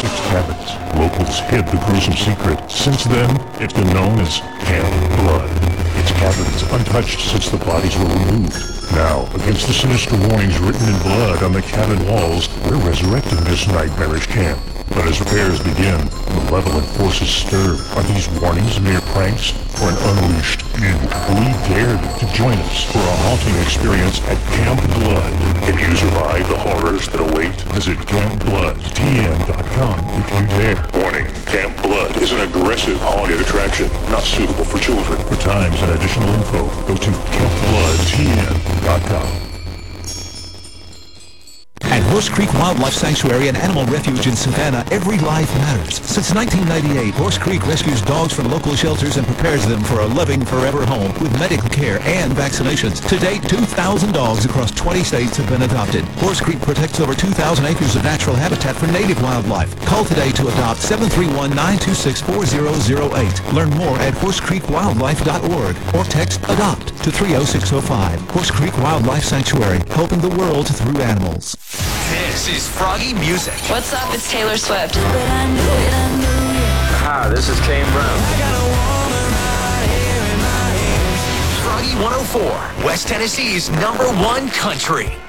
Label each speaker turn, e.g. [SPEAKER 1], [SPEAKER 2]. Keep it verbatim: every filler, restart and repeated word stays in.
[SPEAKER 1] six cabins. Locals hid the gruesome secret. Since then, it's been known as Camp Blood. Its cabins untouched since the bodies were removed. Now, against the sinister warnings written in blood on the cabin walls, we're resurrecting this nightmarish camp. But as repairs begin, malevolent forces stir. Are these warnings mere pranks or an unleashed evil? Will you dare to join us for a haunting experience at Camp Blood? If you survive the horrors that await, visit camp blood t n dot com if you dare. Warning, Camp Blood is an aggressive haunted attraction, not suitable for children. For times and additional info, go to camp blood t n dot com.
[SPEAKER 2] At Horse Creek Wildlife Sanctuary and Animal Refuge in Savannah, every life matters. Since nineteen ninety-eight, Horse Creek rescues dogs from local shelters and prepares them for a loving forever home with medical care and vaccinations. To date, two thousand dogs across twenty states have been adopted. Horse Creek protects over two thousand acres of natural habitat for native wildlife. Call today to adopt seven three one, nine two six, four zero zero eight. Learn more at horse creek wildlife dot org or text ADOPT to three oh six oh five. Horse Creek Wildlife Sanctuary, helping the world through animals.
[SPEAKER 3] This is Froggy Music.
[SPEAKER 4] What's up? It's Taylor Swift.
[SPEAKER 5] Hi, this is Kane Brown.
[SPEAKER 3] Froggy one oh four, West Tennessee's number one country.